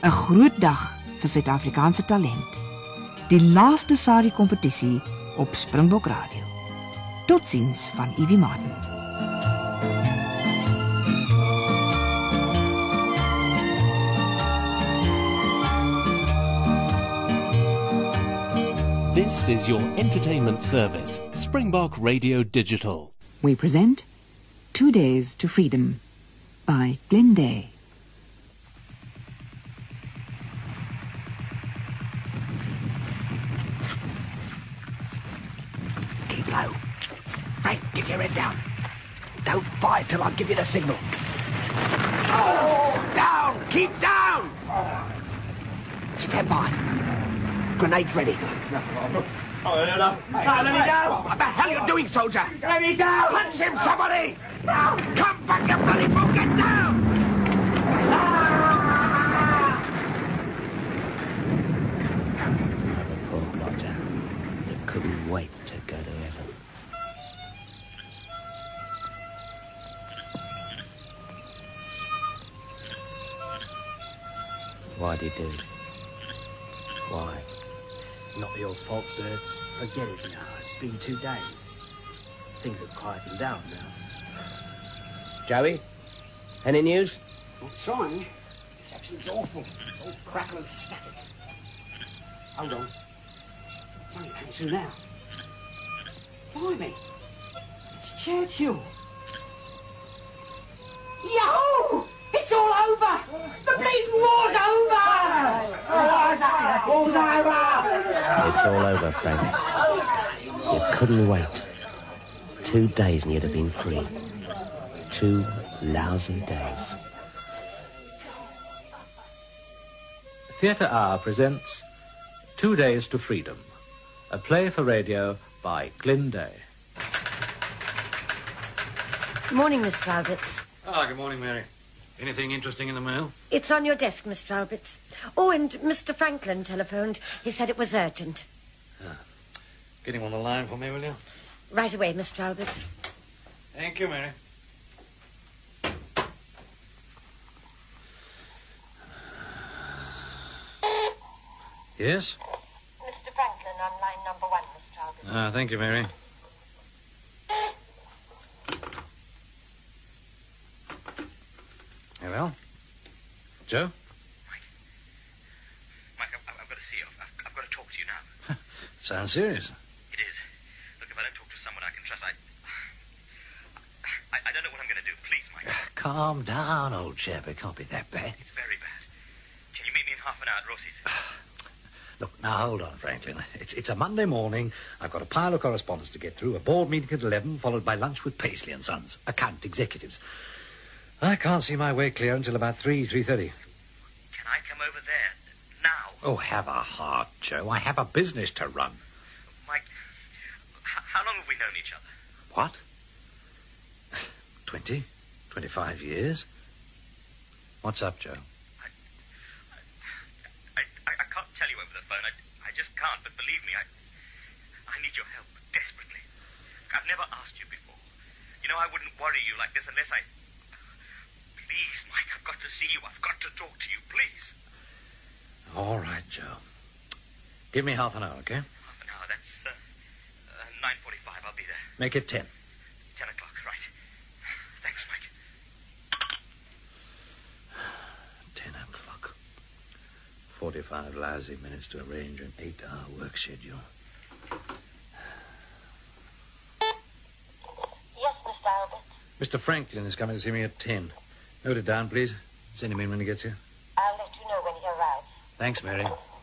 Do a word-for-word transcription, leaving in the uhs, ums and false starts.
'n groot dag vir Suid-Afrikaanse talent. Die laaste sari-kompetisie op Springbok Radio. Totsiens van Ivy Martin. This is your entertainment service, Springbok Radio Digital. We present Two Days to Freedom by Glenn Day. Keep low. Frank, get your head down. Don't fire till I give you the signal. Oh, down! Keep down! Stand by. Grenade ready. Oh, no, no. Hey, no, let me go! What the hell are you doing, soldier? Let me go! Punch him, somebody! Now, come back, you bloody fool! Get down! Ah! The poor blotter. He couldn't wait to go to heaven. Why'd he do it? Why? Not your fault, Bert. Forget it now. It's been two days. Things have quietened down now. Joey? Any news? I'm trying. Reception's awful. All crackle and static. Hold on. It's only coming through now. Blimey. It's Churchill. Yahoo! It's all over! The bleeding war's over! War's over! It's all over, Frank. You couldn't wait. Two days and you'd have been free. Two lousy days. Theatre Hour presents Two Days to Freedom, a play for radio by Glyn Day. Good morning, Mister Alberts. Ah, good morning, Mary. Anything interesting in the mail? It's on your desk, Mister Alberts. Oh, and Mister Franklin telephoned. He said it was urgent. Ah. Get him on the line for me, will you? Right away, Mister Alberts. Thank you, Mary. Yes? Mister Franklin on line number one, Mister Alberts. Ah, thank you, Mary. Well, Joe? Mike, Mike, I've, I've got to see you. I've, I've got to talk to you now. Sounds serious. It is. Look, if I don't talk to someone I can trust, I... I, I don't know what I'm going to do. Please, Mike. Calm down, old chap. It can't be that bad. It's very bad. Can you meet me in half an hour at Rossi's? Look, now hold on, Franklin. It's it's a Monday morning. I've got a pile of correspondence to get through. A board meeting at eleven, followed by lunch with Paisley and Sons, account executives. I can't see my way clear until about three, three thirty. Can I come over there now? Oh, have a heart, Joe. I have a business to run. Mike, h- how long have we known each other? What? Twenty? Twenty-five years? What's up, Joe? I, I, I, I can't tell you over the phone. I, I just can't, but believe me, I, I need your help desperately. I've never asked you before. You know, I wouldn't worry you like this unless I... Please, Mike, I've got to see you. I've got to talk to you, please. All right, Joe. Give me half an hour, okay? Half an hour, that's uh, uh, nine forty-five. I'll be there. Make it ten. Ten o'clock, right. Thanks, Mike. Ten o'clock. Forty-five lousy minutes to arrange an eight-hour work schedule. Yes, Mister Alberts. Mister Franklin is coming to see me at ten. Note it down, please. Send him in when he gets here. I'll let you know when he arrives. Thanks, Mary.